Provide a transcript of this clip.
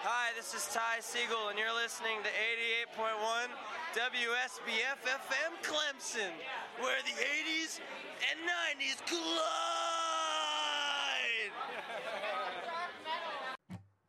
Hi, this is Ty Siegel, and you're listening to 88.1 WSBF FM Clemson, where the 80s and 90s